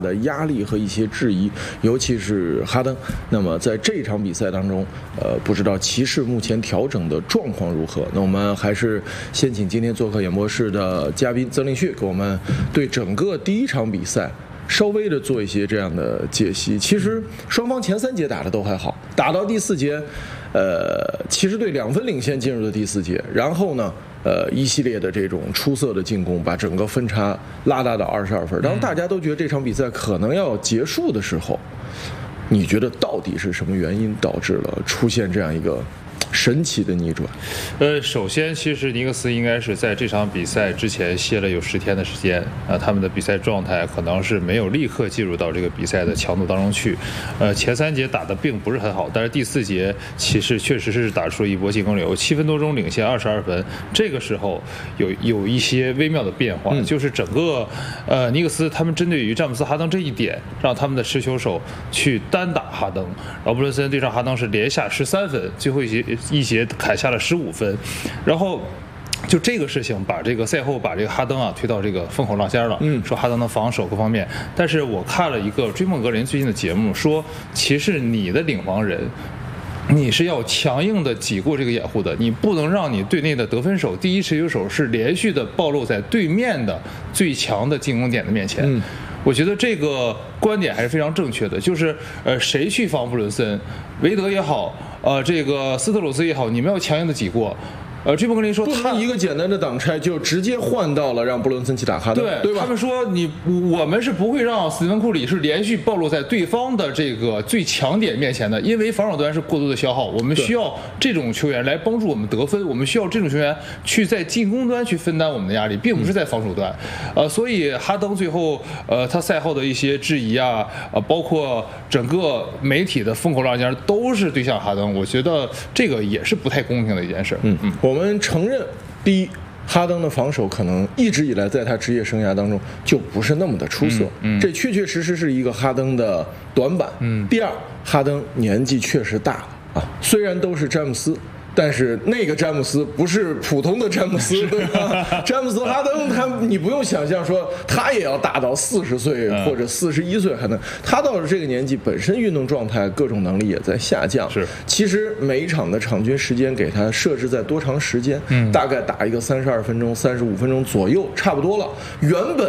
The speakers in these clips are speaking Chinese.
的压力和一些质疑，尤其是哈登。那么在这场比赛当中，不知道骑士目前调整的状况如何？那我们还是先请今天做客演播室的嘉宾曾令旭给我们对整个第一场比赛稍微的做一些这样的解析。其实双方前3节打的都还好，打到第4节，骑士队2分领先进入了第4节，然后呢，一系列的这种出色的进攻，把整个分差拉大到22分。当大家都觉得这场比赛可能要结束的时候，你觉得到底是什么原因导致了出现这样一个神奇的逆转？ 首先，其实尼克斯应该是在这场比赛之前歇了有10天的时间啊，他们的比赛状态可能是没有立刻进入到这个比赛的强度当中去。前3节打得并不是很好，但是第4节骑士确实是打出了一波进攻流，7分多钟领先22分。这个时候有一些微妙的变化，就是整个尼克斯他们针对于詹姆斯、哈登这一点，让他们的持球手去单打哈登，然后布伦森对上哈登是连下13分，最后一节砍下了15分，然后就这个事情把这个赛后把这个哈登啊推到这个风口浪尖了，说哈登的防守各方面。但是我看了一个追梦格林最近的节目，说其实你的领防人你是要强硬的挤过这个掩护的，你不能让你队内的得分手、第一持球手是连续的暴露在对面的最强的进攻点的面前。我觉得这个观点还是非常正确的，就是谁去防布伦森，韦德也好，这个斯特鲁斯也好，你们要强硬的挤过。追梦格林说他一个简单的挡拆就直接换到了让布伦森去打哈登，对吧？ 他们说我们是不会让斯蒂芬库里是连续暴露在对方的这个最强点面前的，因为防守端是过度的消耗，我们需要这种球员来帮助我们得分，我们需要这种球员去在进攻端去分担我们的压力，并不是在防守端。所以哈登最后他赛后的一些质疑啊，包括整个媒体的风口浪尖都是对向哈登，我觉得这个也是不太公平的一件事。 我们承认，第一，哈登的防守可能一直以来在他职业生涯当中就不是那么的出色，这确确实实是一个哈登的短板。第二，哈登年纪确实大了啊，虽然都是詹姆斯，但是那个詹姆斯不是普通的詹姆斯，对吧？詹姆斯、哈登，你不用想象说他也要大到40岁或者41岁还能，他到了这个年纪，本身运动状态、各种能力也在下降。 是， 其实每一场的场均时间给他设置在多长时间？大概打一个32分钟、35分钟左右，差不多了。原本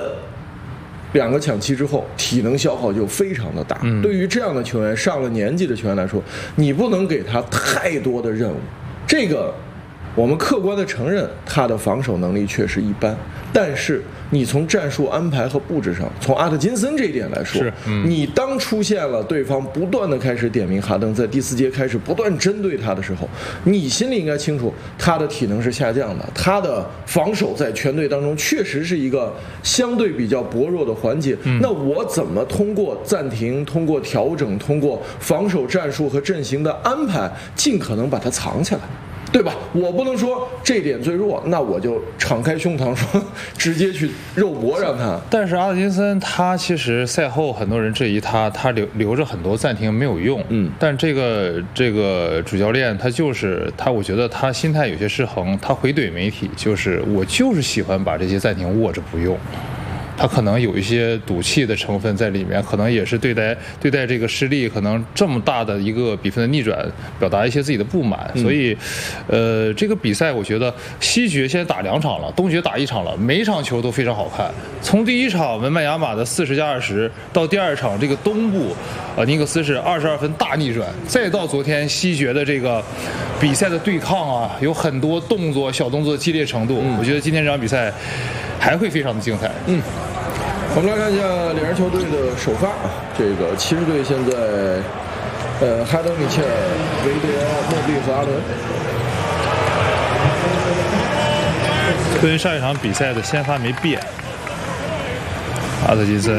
2个抢七之后，体能消耗就非常的大。对于这样的球员，上了年纪的球员来说，你不能给他太多的任务。这个我们客观的承认他的防守能力确实一般，但是你从战术安排和布置上，从阿特金森这一点来说，你当出现了对方不断的开始点名哈登，在第4节开始不断针对他的时候，你心里应该清楚他的体能是下降的，他的防守在全队当中确实是一个相对比较薄弱的环节。那我怎么通过暂停、通过调整、通过防守战术和阵型的安排，尽可能把它藏起来，对吧？我不能说这点最弱，那我就敞开胸膛说直接去肉搏让他。 但是阿特金森他其实赛后很多人质疑他留着很多暂停没有用。但这个主教练他就是他，我觉得他心态有些失衡，他回怼媒体，就是我就是喜欢把这些暂停握着不用。他可能有一些赌气的成分在里面，可能也是对待这个失利，可能这么大的一个比分的逆转，表达一些自己的不满。所以，这个比赛我觉得西决现在打2场了，东决打1场了，每一场球都非常好看。从第1场文班亚马的40+20到第2场这个东部，尼克斯是22分大逆转，再到昨天西决的这个比赛的对抗啊，有很多小动作的激烈程度。我觉得今天这场比赛还会非常的精彩。 我们来看一下两支球队的首发啊，这个骑士队现在，哈登、米切尔、韦德、莫比和阿伦。 跟上一场比赛的先发没变，阿特金森。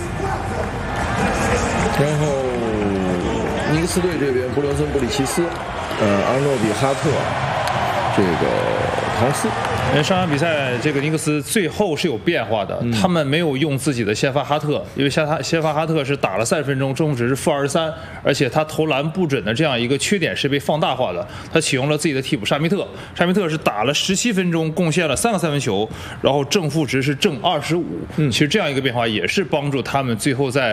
然后尼克斯队这边，布伦森、布里奇斯，阿诺比、哈特，这个唐斯。 因为上场比赛这个尼克斯最后是有变化的，他们没有用自己的先发哈特，因为先发哈特是打了30分钟，中值是-23，而且他投篮不准的这样一个缺点是被放大化的。他启用了自己的替补沙密特是打了17分钟，贡献了3个3分球，然后正负值是正25。其实这样一个变化也是帮助他们最后在